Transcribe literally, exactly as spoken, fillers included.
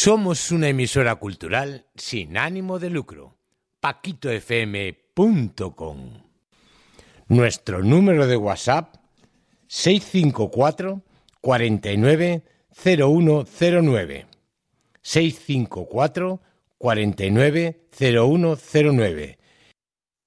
Somos una emisora cultural sin ánimo de lucro. paquito f m punto com. Nuestro número de WhatsApp seis cinco cuatro, cuatro nueve, cero uno cero nueve. seis cinco cuatro, cuatro nueve, cero uno cero nueve.